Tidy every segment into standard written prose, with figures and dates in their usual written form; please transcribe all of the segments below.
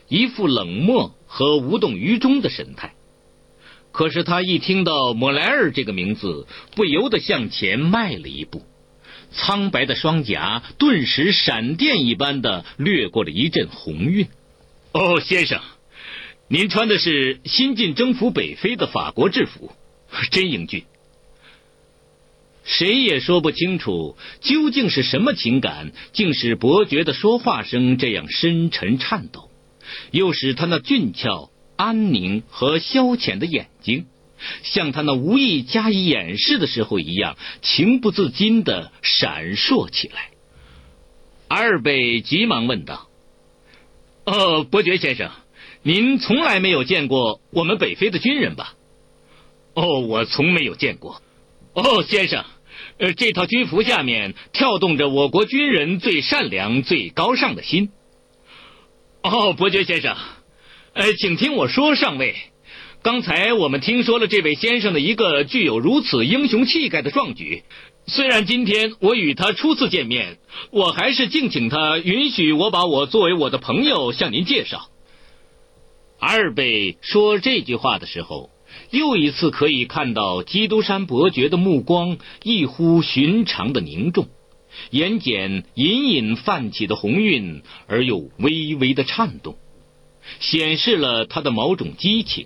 一副冷漠和无动于衷的神态。可是他一听到莫莱尔这个名字，不由得向前迈了一步，苍白的双颊顿时闪电一般的掠过了一阵红晕。哦，先生，您穿的是新近征服北非的法国制服，真英俊。谁也说不清楚究竟是什么情感，竟使伯爵的说话声这样深沉颤抖，又使他那俊俏、安宁和消遣的眼睛，像他那无意加以掩饰的时候一样，情不自禁地闪烁起来。阿尔贝急忙问道：伯爵先生，您从来没有见过我们北非的军人吧？我从没有见过。先生，这套军服下面跳动着我国军人最善良、最高尚的心。伯爵先生，请听我说，上尉，刚才我们听说了这位先生的一个具有如此英雄气概的壮举。虽然今天我与他初次见面，我还是敬请他允许我把我作为我的朋友向您介绍。阿尔贝说这句话的时候，又一次可以看到基督山伯爵的目光异乎寻常的凝重，眼睑隐隐泛起的红晕而又微微的颤动，显示了他的某种激情。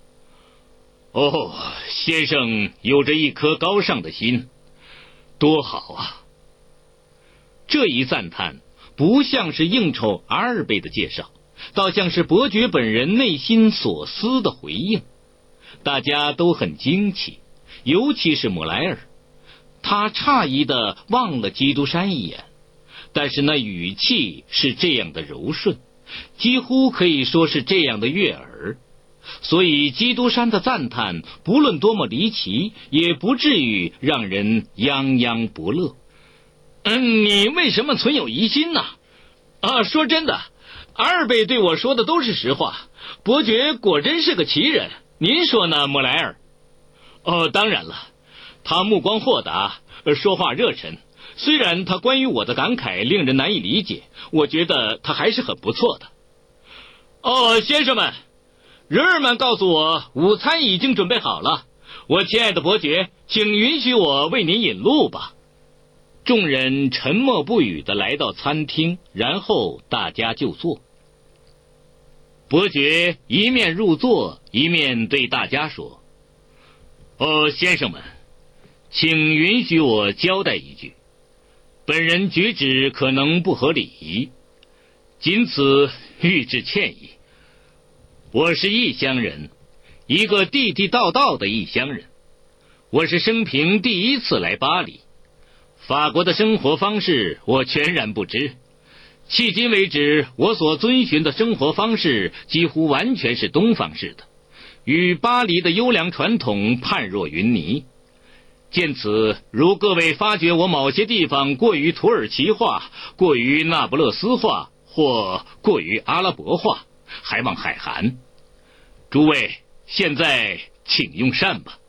先生有着一颗高尚的心，多好啊！这一赞叹不像是应酬阿尔贝的介绍，倒像是伯爵本人内心所思的回应。大家都很惊奇，尤其是莫莱尔，他诧异地望了基督山一眼，但是那语气是这样的柔顺，几乎可以说是这样的悦耳，所以基督山的赞叹不论多么离奇，也不至于让人泱泱不乐。你为什么存有疑心呢？说真的，阿尔贝对我说的都是实话，伯爵果真是个奇人，您说呢，莫莱尔？当然了，他目光豁达，说话热忱，虽然他关于我的感慨令人难以理解，我觉得他还是很不错的。先生们，人儿们告诉我午餐已经准备好了，我亲爱的伯爵，请允许我为您引路吧。众人沉默不语地来到餐厅，然后大家就坐。伯爵一面入座，一面对大家说：先生们，请允许我交代一句，本人举止可能不合礼仪，仅此预致歉意。我是异乡人，一个地地道道的异乡人，我是生平第一次来巴黎，法国的生活方式我全然不知，迄今为止，我所遵循的生活方式几乎完全是东方式的，与巴黎的优良传统判若云泥。见此，如各位发觉我某些地方过于土耳其化，过于那不勒斯化，或过于阿拉伯化，还望海涵。诸位，现在请用膳吧。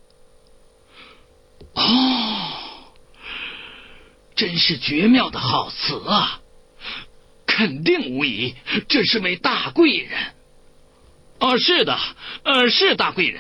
真是绝妙的好词啊！肯定无疑，这是位大贵人。是的，是大贵人。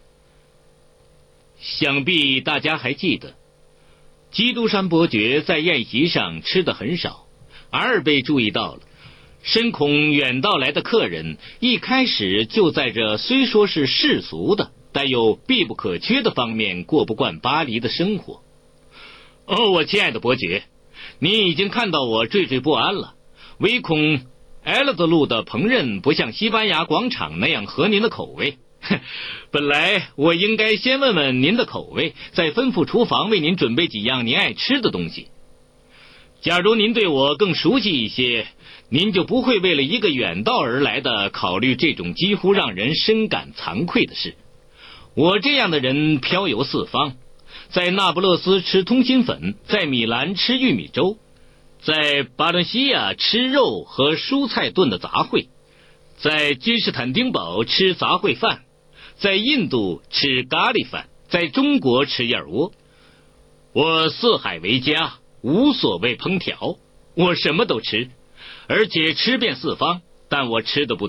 想必大家还记得，基督山伯爵在宴席上吃得很少，阿尔贝注意到了，深恐远道来的客人一开始就在这虽说是世俗的，但又必不可缺的方面过不惯巴黎的生活。我亲爱的伯爵，您已经看到我惴惴不安了，唯恐埃勒德路的烹饪不像西班牙广场那样合您的口味。本来我应该先问问您的口味，再吩咐厨房为您准备几样您爱吃的东西。假如您对我更熟悉一些，您就不会为了一个远道而来的考虑这种几乎让人深感惭愧的事。我这样的人漂游四方，在那不勒斯吃通心粉，在米兰吃玉米粥，在巴伦西亚吃肉和蔬菜炖的杂烩，在君士坦丁堡吃杂烩饭，在印度吃咖喱饭，在中国吃燕窝。我四海为家，无所谓烹调，我什么都吃，而且吃遍四方，但我吃的不